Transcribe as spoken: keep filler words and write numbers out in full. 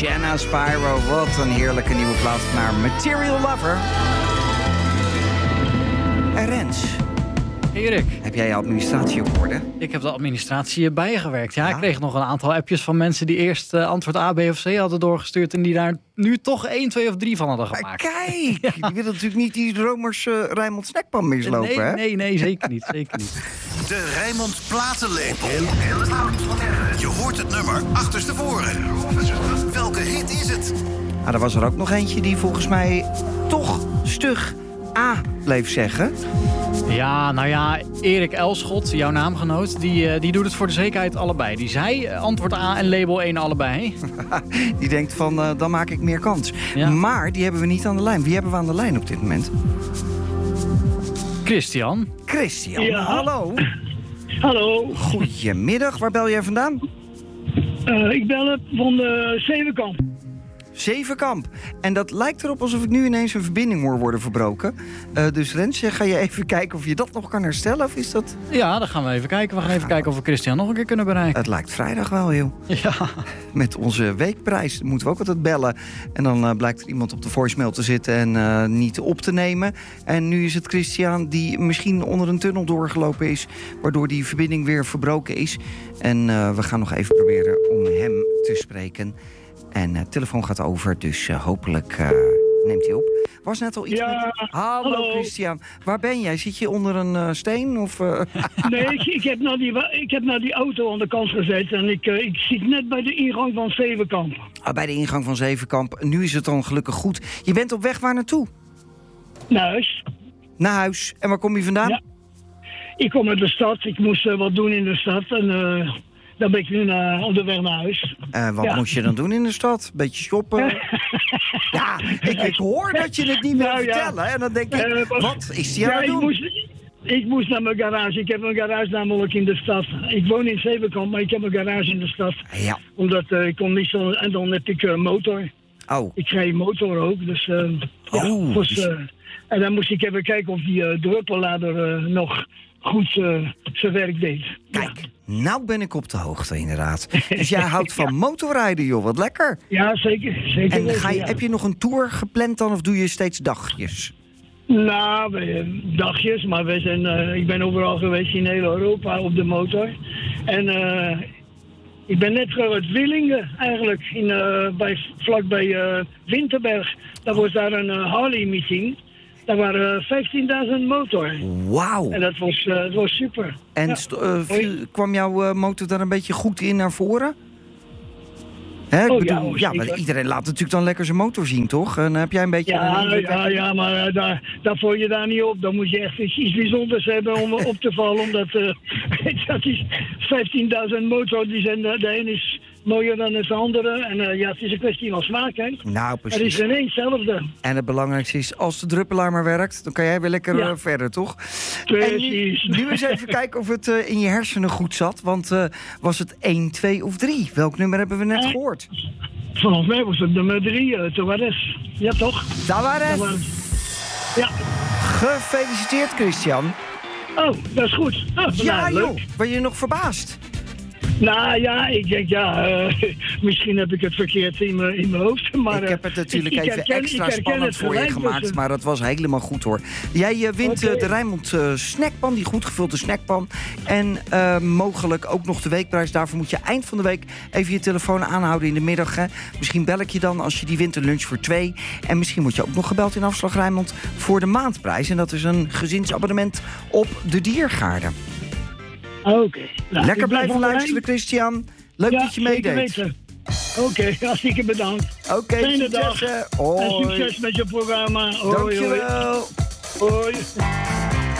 Shanna Spyro, wat een heerlijke nieuwe plaat van haar Material Lover. En Rens, Erik, heb jij je administratie op orde? ik heb de administratie bijgewerkt. Ja, Ja? ik kreeg nog een aantal appjes van mensen die eerst uh, antwoord A, B of C hadden doorgestuurd en die daar nu toch één, twee of drie van hadden gemaakt. Kijk, ja. Die willen natuurlijk niet die Romers uh, Rijnmond snackpan mislopen, nee, hè? nee, nee, zeker niet, zeker niet. De Rijnmond platenlepel. Je hoort het nummer achterstevoren. Welke hit is het? Ah, er was er ook nog eentje die volgens mij toch stug A bleef zeggen. Ja, nou ja, Erik Elschot, jouw naamgenoot, die, uh, die doet het voor de zekerheid allebei. Die zei uh, antwoord A en label één allebei. Die denkt van, uh, dan maak ik meer kans. Ja. Maar die hebben we niet aan de lijn. Wie hebben we aan de lijn op dit moment? Christian. Christian, Ja. hallo. Hallo, Goedemiddag, waar bel jij vandaan? uh, ik bel van de Zevenkamp. Zevenkamp. En dat lijkt erop alsof ik nu ineens een verbinding hoor worden verbroken. Uh, dus Rensje, ga je even kijken of je dat nog kan herstellen? Of is dat... Ja, dan gaan we even kijken. We gaan even kijken of we Christian nog een keer kunnen bereiken. Het lijkt vrijdag wel, joh. Ja. Met onze weekprijs moeten we ook altijd bellen. En dan uh, blijkt er iemand op de voicemail te zitten en uh, niet op te nemen. En nu is het Christian die misschien onder een tunnel doorgelopen is, waardoor die verbinding weer verbroken is. En uh, we gaan nog even proberen om hem te spreken. En de uh, telefoon gaat over, dus uh, hopelijk uh, neemt hij op. Was net al iets Ja, met... Hallo, hallo. Christian, waar ben jij? Zit je onder een uh, steen? Of, uh... Nee, ik, ik, heb nou die, wa- ik heb nou die auto aan de kant gezet en ik, uh, ik zit net bij de ingang van Zevenkamp. ah, bij de ingang van Zevenkamp. Nu is het dan gelukkig goed. Je bent op weg waar naartoe? Naar huis. Naar huis. En waar kom je vandaan? Ja. Ik kom uit de stad, ik moest uh, wat doen in de stad en uh, dan ben ik nu naar, op de weg naar huis. Uh, wat Ja. moest je dan doen in de stad? Beetje shoppen? Ja, ik, ik hoor dat je het niet wil Nou ja. vertellen. En dan denk ik, Uh, wat- wat is die aan Ja, het ik doen? moest, ik moest naar mijn garage. Ik heb een garage namelijk in de stad. Ik woon in Zevenkamp, maar ik heb een garage in de stad. Ja. Omdat uh, ik kon niet zo... En dan heb ik uh, motor. Oh, Ik krijg motor ook, dus... Uh, ja, Oh, dus, dus- uh, en dan moest ik even kijken of die uh, druppellader uh, nog goed uh, zijn werk deed. kijk. Nou ben ik op de hoogte, inderdaad. Dus jij houdt van motorrijden, joh. Wat lekker. Ja, zeker. zeker En weten, ga je, ja. heb je nog een tour gepland dan? Of doe je steeds dagjes? Nou, we- dagjes, maar we zijn, uh, ik ben overal geweest in heel Europa op de motor. En uh, ik ben net uit Willingen eigenlijk, in, uh, bij, vlakbij uh, Winterberg. Daar was daar een uh, Harley-meeting. Daar waren vijftienduizend motor. Wauw. En dat was, uh, dat was super. En Ja. st- uh, viel- kwam jouw uh, motor daar een beetje goed in naar voren? Hè, ik Oh, bedoel, ja, oh, ja, zeker. maar iedereen laat natuurlijk dan lekker zijn motor zien, toch? En dan heb jij een beetje... Ja, een indruk- ja, ja, maar uh, daar, daar val je daar niet op. Dan moet je echt iets, iets bijzonders hebben om op te vallen. Omdat uh, dat is vijftienduizend motor, die zijn, uh, de een is mooier dan de andere. En uh, ja, het is een kwestie van smaak, hè. Nou, Er is precies. ineens hetzelfde. En het belangrijkste is, als de druppelaar maar werkt, dan kan jij weer lekker Ja. uh, verder, toch? Precies. En nu, nu eens even kijken of het uh, in je hersenen goed zat. Want uh, was het één, twee of drie? Welk nummer hebben we net Eh, gehoord? Volgens mij was het nummer drie, uh, Tavares. Ja, toch? Tavares. Tavares. Ja. Gefeliciteerd, Christian. Oh, dat is goed. Oh, Ja, nou, joh. leuk. Ben je nog verbaasd? Nou ja, ik denk ja, uh, misschien heb ik het verkeerd in mijn in mijn hoofd. Maar, ik heb het uh, natuurlijk ik- ik even herken- ik extra herken spannend het voor je gelijk, gemaakt. dus, uh, Maar dat was helemaal goed, hoor. Jij uh, wint Oké. uh, de Rijnmond uh, snackpan, die goed gevulde snackpan. En uh, mogelijk ook nog de weekprijs. Daarvoor moet je eind van de week even je telefoon aanhouden in de middag. Hè. Misschien bel ik je dan als je die wint een lunch voor twee. En misschien word je ook nog gebeld in Afslag Rijnmond voor de maandprijs. En dat is een gezinsabonnement op de Diergaarden. Oké. Nou, Lekker ik ben blijven van de luisteren, lijn. Christian. Leuk Ja, dat je zeker meedeed. weten. Oké, hartstikke bedankt. Oké, Fijne succes. dag. hè. En Hoi. succes met je programma. Hoi, hoi. Dankjewel. Hoi.